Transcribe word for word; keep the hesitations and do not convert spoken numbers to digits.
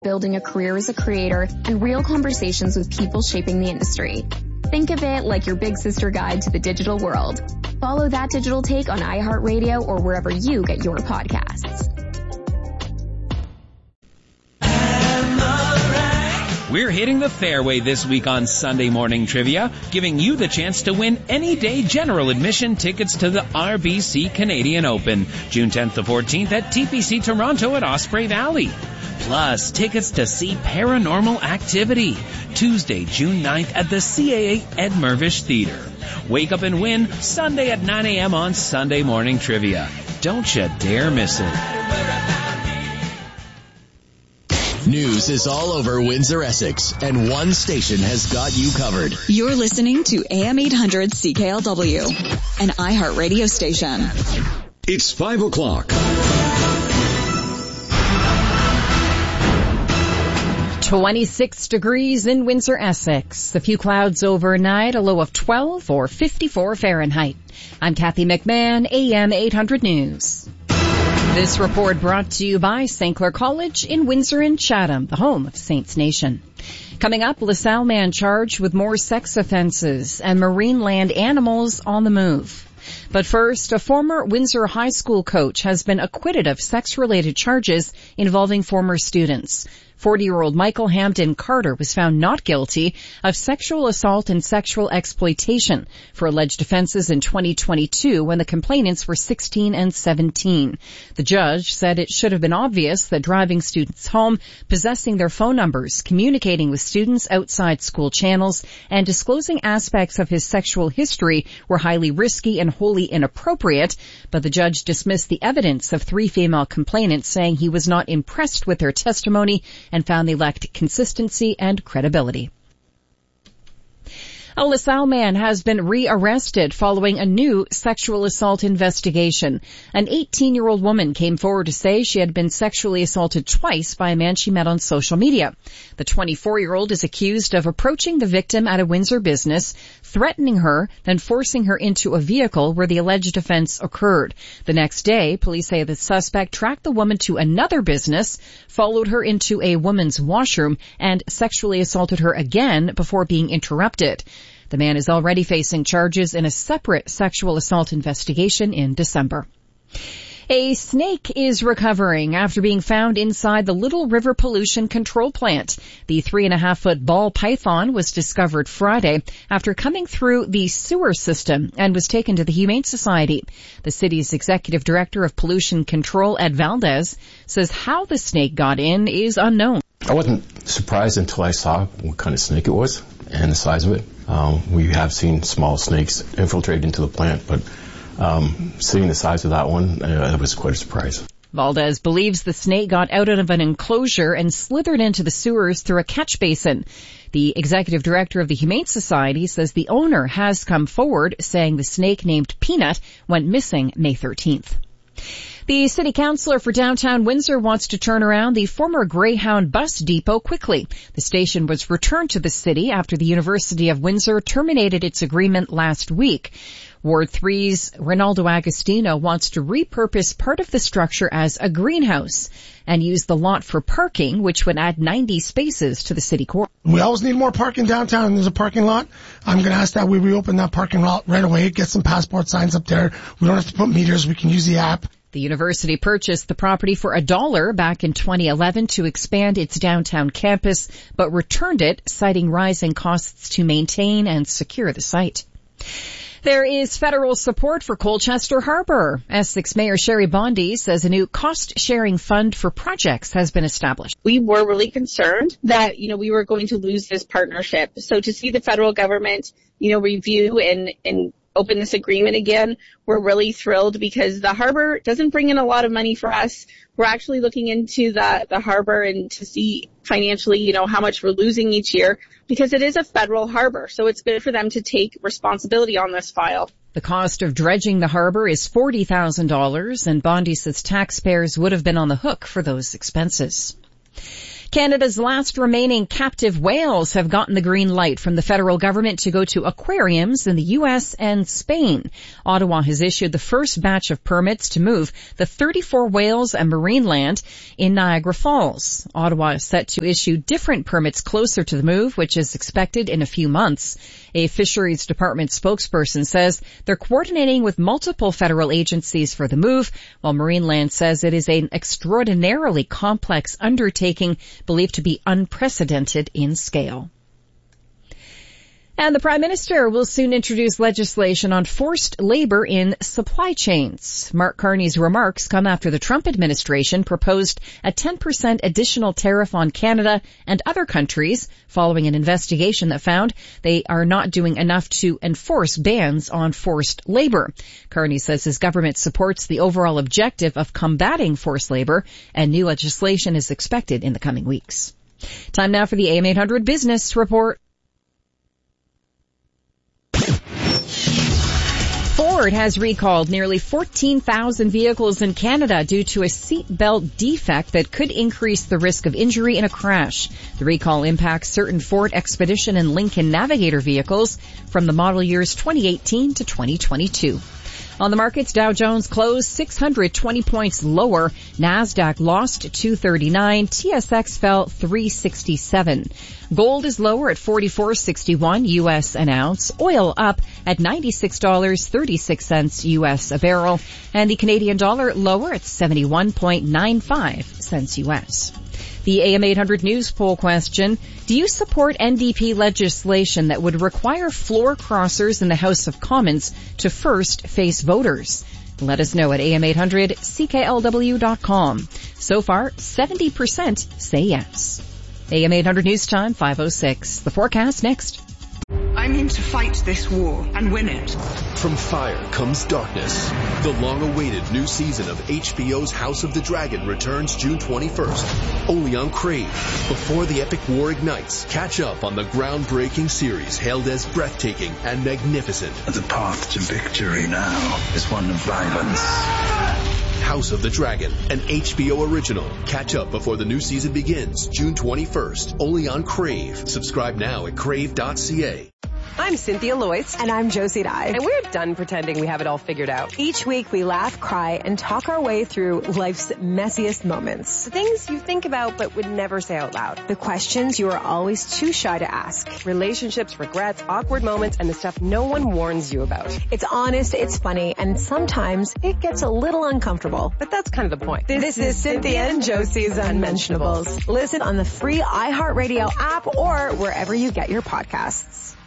building a career as a creator, and real conversations with people shaping the industry. Think of it like your big sister guide to the digital world. Follow That Digital Take on iHeartRadio or wherever you get your podcasts. We're hitting the fairway this week on Sunday Morning Trivia, giving you the chance to win any day general admission tickets to the R B C Canadian Open, June tenth to fourteenth at T P C Toronto at Osprey Valley. Plus, tickets to see Paranormal Activity, Tuesday, June ninth at the C A A Ed Mirvish Theater. Wake up and win Sunday at nine a.m. on Sunday Morning Trivia. Don't you dare miss it. News is all over Windsor, Essex, and one station has got you covered. You're listening to A M eight hundred C K L W, an iHeart radio station. It's five o'clock. twenty-six degrees in Windsor, Essex. A few clouds overnight, a low of twelve or fifty-four Fahrenheit. I'm Kathy McMahon, A M eight hundred News. This report brought to you by Saint Clair College in Windsor and Chatham, the home of Saints Nation. Coming up, LaSalle man charged with more sex offenses and marine land animals on the move. But first, a former Windsor High School coach has been acquitted of sex-related charges involving former students. forty-year-old Michael Hampton Carter was found not guilty of sexual assault and sexual exploitation for alleged offenses in twenty twenty-two when the complainants were sixteen and seventeen. The judge said it should have been obvious that driving students home, possessing their phone numbers, communicating with students outside school channels, and disclosing aspects of his sexual history were highly risky and wholly inappropriate, but the judge dismissed the evidence of three female complainants, saying he was not impressed with their testimony and found they lacked consistency and credibility. A LaSalle man has been rearrested following a new sexual assault investigation. An eighteen-year-old woman came forward to say she had been sexually assaulted twice by a man she met on social media. The twenty-four-year-old is accused of approaching the victim at a Windsor business, threatening her, then forcing her into a vehicle where the alleged offense occurred. The next day, police say the suspect tracked the woman to another business, followed her into a woman's washroom, and sexually assaulted her again before being interrupted. The man is already facing charges in a separate sexual assault investigation in December. A snake is recovering after being found inside the Little River Pollution Control Plant. The three and a half foot ball python was discovered Friday after coming through the sewer system and was taken to the Humane Society. The city's executive director of pollution control, Ed Valdez, says how the snake got in is unknown. I wasn't surprised until I saw what kind of snake it was and the size of it. Um, we have seen small snakes infiltrate into the plant, but um, seeing the size of that one, uh, it was quite a surprise. Valdez believes the snake got out of an enclosure and slithered into the sewers through a catch basin. The executive director of the Humane Society says the owner has come forward, saying the snake named Peanut went missing May thirteenth. The city councillor for downtown Windsor wants to turn around the former Greyhound bus depot quickly. The station was returned to the city after the University of Windsor terminated its agreement last week. Ward three's Ronaldo Agostino wants to repurpose part of the structure as a greenhouse and use the lot for parking, which would add ninety spaces to the city core. We always need more parking downtown, and there's a parking lot. I'm going to ask that we reopen that parking lot right away, get some passport signs up there. We don't have to put meters. We can use the app. The university purchased the property for a dollar back in twenty eleven to expand its downtown campus, but returned it, citing rising costs to maintain and secure the site. There is federal support for Colchester Harbor. Essex Mayor Sherry Bondi says a new cost-sharing fund for projects has been established. We were really concerned that, you know, we were going to lose this partnership. So to see the federal government, you know, review and, and open this agreement again, we're really thrilled because the harbor doesn't bring in a lot of money for us. We're actually looking into the, the harbor and to see financially, you know, how much we're losing each year because it is a federal harbor. So it's good for them to take responsibility on this file. The cost of dredging the harbor is forty thousand dollars, and Bondi says taxpayers would have been on the hook for those expenses. Canada's last remaining captive whales have gotten the green light from the federal government to go to aquariums in the U S and Spain. Ottawa has issued the first batch of permits to move the thirty-four whales and marine land in Niagara Falls. Ottawa is set to issue different permits closer to the move, which is expected in a few months. A Fisheries Department spokesperson says they're coordinating with multiple federal agencies for the move, while Marineland says it is an extraordinarily complex undertaking believed to be unprecedented in scale. And the Prime Minister will soon introduce legislation on forced labor in supply chains. Mark Carney's remarks come after the Trump administration proposed a ten percent additional tariff on Canada and other countries following an investigation that found they are not doing enough to enforce bans on forced labor. Carney says his government supports the overall objective of combating forced labor, and new legislation is expected in the coming weeks. Time now for the A M eight hundred Business Report. Ford has recalled nearly fourteen thousand vehicles in Canada due to a seat belt defect that could increase the risk of injury in a crash. The recall impacts certain Ford Expedition and Lincoln Navigator vehicles from the model years twenty eighteen to twenty twenty-two. On the markets, Dow Jones closed six hundred twenty points lower. NASDAQ lost two thirty-nine. T S X fell three sixty-seven. Gold is lower at forty-four sixty-one U S an ounce. Oil up at ninety-six dollars and thirty-six cents U S a barrel. And the Canadian dollar lower at seventy-one point nine five cents U S. The A M eight hundred News poll question: do you support N D P legislation that would require floor crossers in the House of Commons to first face voters? Let us know at A M eight hundred C K L W dot com. So far, seventy percent say yes. A M eight hundred News Time, five oh six. The forecast next. I'm in to fight this war and win it. From fire comes darkness. The long-awaited new season of H B O's House of the Dragon returns June twenty-first, only on Crave. Before the epic war ignites, catch up on the groundbreaking series hailed as breathtaking and magnificent. The path to victory now is one of violence. House of the Dragon, an H B O original. Catch up before the new season begins June twenty-first, only on Crave. Subscribe now at crave dot c a. I'm Cynthia Loyce. And I'm Josie Dye. And we're done pretending we have it all figured out. Each week we laugh, cry, and talk our way through life's messiest moments. The things you think about but would never say out loud. The questions you are always too shy to ask. Relationships, regrets, awkward moments, and the stuff no one warns you about. It's honest, it's funny, and sometimes it gets a little uncomfortable. But that's kind of the point. This, this is Cynthia and Josie's Unmentionables. Listen on the free iHeartRadio app or wherever you get your podcasts.